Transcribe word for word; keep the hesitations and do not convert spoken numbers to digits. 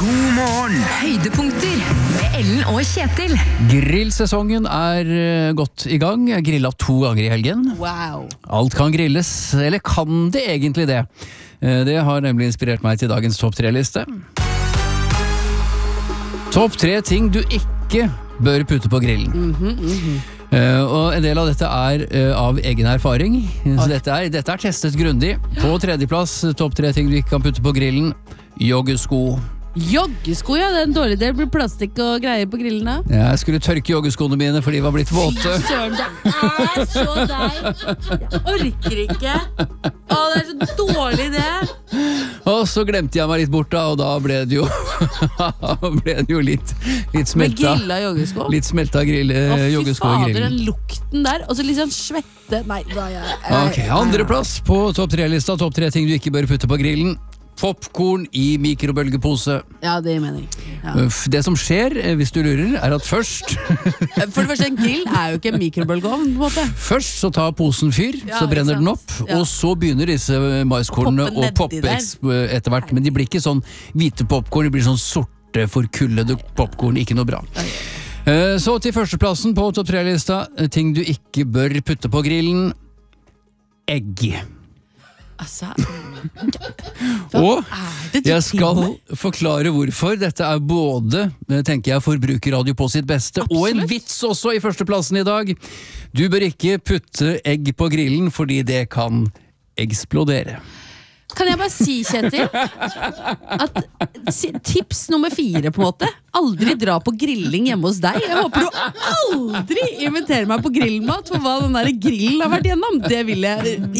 God morgen. Høydepunkter med Ellen og Kjetil. Grillsesongen er eh, godt i gang. Jeg grillet to ganger i helgen. Wow. Alt kan grilles, eller kan det egentlig det? Eh, Det har nemlig inspirert meg til dagens topp tre-liste. Topp tre ting du ikke bør putte på grillen. Mhm, mhm. Eh, og en del av dette er eh, av egen erfaring. Så dette er, dette er testet grundig. På tredjeplass, topp tre ting du ikke kan putte på grillen. Joggesko. Joggesko, ja, det er en dårlig del. Blir plastikk og greier på grillen da. Jeg skulle tørke joggeskoene mine, for de var blitt våte. Søren, det er så deg. Jeg orker ikke. Å, det er så dårlig det. Og så glemte jeg meg litt bort da, og da ble det jo ble det jo litt, litt Med smelta. grilla joggesko. Litt smelta grill, Å, fy joggesko i fader, grillen. den lukten der. Og så litt sånn svette. Nei, da er jeg... Ok, andreplass på topp tre-lista. Topp tre ting du ikke bør putte på grillen. Popcorn i mikrobølgepose. Ja, det gir mening. Ja. Uff, Det som skjer, eh, hvis du lurer, er at først For det første, en grill er jo ikke en mikrobølgeovn, på en måte. Først så tar posen fyr, Ja, så brenner ikke den sant? opp, Ja. og så begynner disse maiskornene Poppe å nedi poppe der. eks- etter hvert. Men de blir ikke sånn hvite popcorn, de blir sånn sorte, forkullede popcorn. Ikke noe bra. Eh, Så til førsteplassen på topp tre-lista. Ting du ikke bør putte på grillen. Egg. Altså, Og er det jeg til skal tilhold? forklare hvorfor. Dette er både, eh, tenker jeg, forbrukerradio på sitt beste, og en Absolutt. vits også i førsteplassen i dag. Du bør ikke putte egg på grillen, fordi det kan eksplodere. Kan jeg bare si, Kjetil, at si- tips nummer fire på en måte, aldri dra på grilling hjemme hos deg. Jeg håper du aldri inviterer meg på grillmat, for hva den der grillen har vært gjennom, det vil jeg